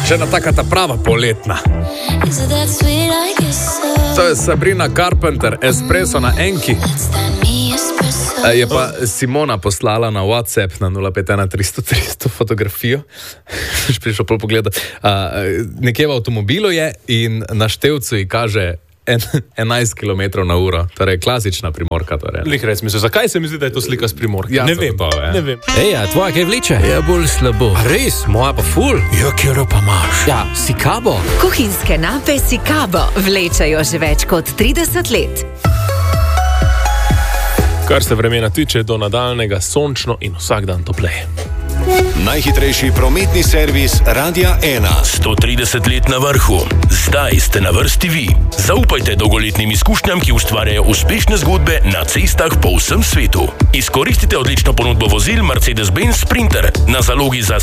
Še ena taka ta prava poletna. To je Sabrina Carpenter, Espresso na enki. Je pa Simona poslala na WhatsApp na 051 300 fotografijo. Prišel pol pogledati. Nekje v avtomobilu je in na števcu ji kaže 11 km/h, torej klasična Primorka. Zakaj se mi zdi, da je to slika s Primorke? Ja, ne vem. Ej, a tvoja kaj vleče? Ja, bolj slabo. A res, moja pa ful. Ja, kjero pa imaš? Ja, Sikabo. Kuhinjske nape Sikabo vlečajo že več kot 30 let. Kar se vremena tiče, do nadaljnega sončno in vsak dan topleje. Najhitrejši prometni servis Radia 1. 130 let na vrhu. Zdaj ste na vrsti vi. Zaupajte dolgoletnim izkušnjam, ki ustvarjajo uspešne zgodbe na cestah po vsem svetu. Izkoristite odlično ponudbo vozil Mercedes-Benz Sprinter na zalogi za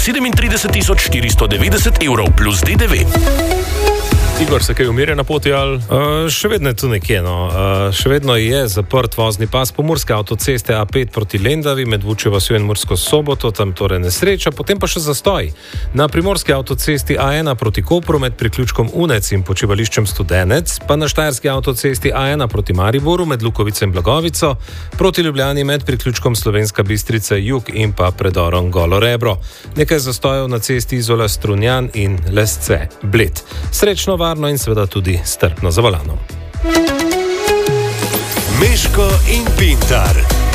37 490 evrov plus DDV. Igor, se kaj umirja na poti ali? Še vedno je tu nekje, no. Še vedno je zaprt vozni pas pomurske avtoceste A5 proti Lendavi med Vučjo vasjo in Mursko Soboto, tam torej nesreča, potem pa še zastoj. Na primorski avtocesti A1 proti Kopru med priključkom Unec in počivališčem Studenec, pa na štajerski avtocesti A1 proti Mariboru med Lukovico in Blagovico, proti Ljubljani med priključkom Slovenska Bistrica Jug in pa predorom Golo Rebro. Nekaj zastojev na cesti Izola Strunjan in Lesce Bled. Srečno, varno in seveda tudi strpno za volanom. Meško in Pintar.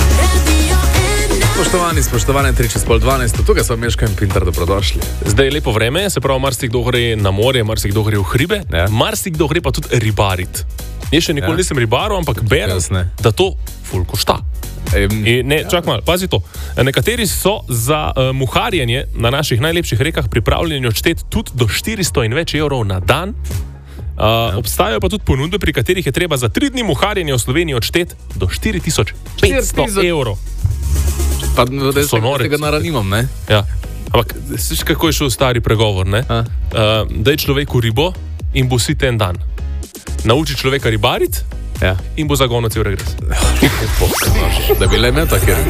Spoštovane, 3:12, tukaj so Meško in Pintar, dobrodošli. Zdaj je lepo vreme, se pravi, marsikdo gre na morje, marsikdo gre v hribe, marsikdo gre pa tudi ribarit. Jaz še nikoli nisem ribaril, ampak berem, da to ful košta. Čak malo, pazi to. Nekateri so za muharjenje na naših najlepših rekah pripravljeni odšteti tudi do 400 in več evrov na dan. Obstajajo pa tudi ponudbe, pri katerih je treba za 3 dni muharjenja v Sloveniji odšteti do 4500 evrov. Pa da se tega naranimam, ne? Ja, ampak veš, kako je šel stari pregovor, ne? Daj človeku ribo in bo sit en dan. Nauči človeka ribarit in bo zagonil cel regres. Da bi le imel take